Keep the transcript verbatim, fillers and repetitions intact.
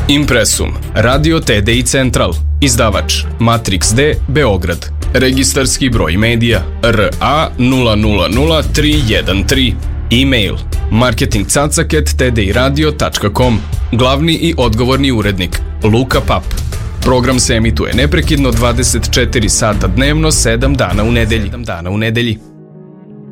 Impresum, Radio T D I Central, izdavač Matrix D, Beograd. Registarski broj medija R A nula nula nula tri jedan tri. E-mail marketing cacak at t d i radio tačka com. Glavni i odgovorni urednik Luka Pap. Program se emituje neprekidno dvadeset četiri sata dnevno, sedam dana u nedelji.